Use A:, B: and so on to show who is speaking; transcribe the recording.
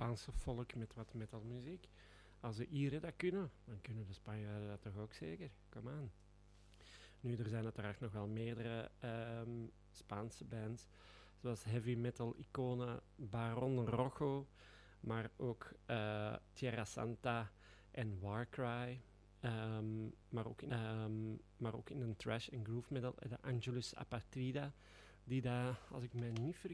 A: Spaanse volk met wat metalmuziek. Als de Ieren dat kunnen, dan kunnen de Spanjaarden dat toch ook zeker? Kom aan. Nu, er zijn uiteraard nog wel meerdere Spaanse bands, zoals heavy metal iconen Barón Rojo, maar ook Tierra Santa en Warcry. Maar ook in een thrash en groove metal, de Angelus Apatrida, die daar, als ik mij niet vergis,